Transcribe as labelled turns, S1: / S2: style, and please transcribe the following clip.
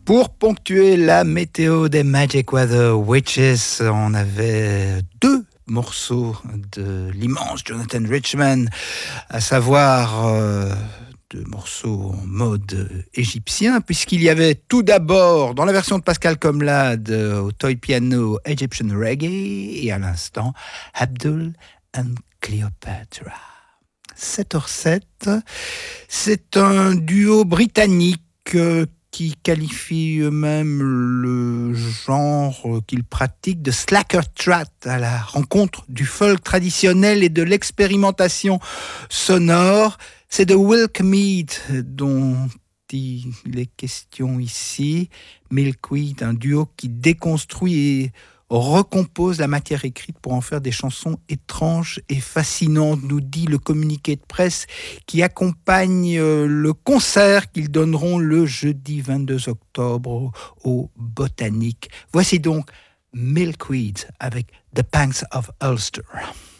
S1: Pour ponctuer la météo des Magic Weather Witches, on avait deux morceaux de l'immense Jonathan Richman, à savoir deux morceaux en mode égyptien, puisqu'il y avait tout d'abord, dans la version de Pascal Comlade, au toy piano Egyptian Reggae, et à l'instant, Abdul and Cleopatra. 7h07, c'est un duo britannique qui qualifie eux-mêmes le genre qu'ils pratiquent de slacker strat, à la rencontre du folk traditionnel et de l'expérimentation sonore. C'est de Milkweed dont il est question ici. Milkweed, un duo qui déconstruit et recompose la matière écrite pour en faire des chansons étranges et fascinantes, nous dit le communiqué de presse qui accompagne le concert qu'ils donneront le jeudi 22 octobre au Botanique. Voici donc Milkweed avec The Panks of Ulster.